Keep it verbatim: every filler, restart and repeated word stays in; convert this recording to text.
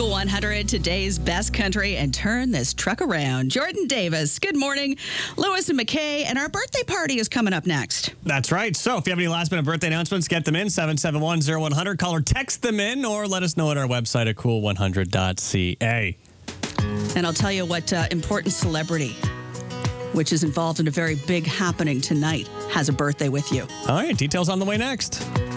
Cool one hundred, today's best country, and turn this truck around. Jordan Davis, good morning. Lewis and McKay, and our birthday party is coming up next. That's right. So if you have any last-minute birthday announcements, get them in, seven seven one, zero one hundred. Call or text them in, or let us know at our website at cool one hundred dot c a. And I'll tell you what uh, important celebrity, which is involved in a very big happening tonight, has a birthday with you. All right, details on the way next.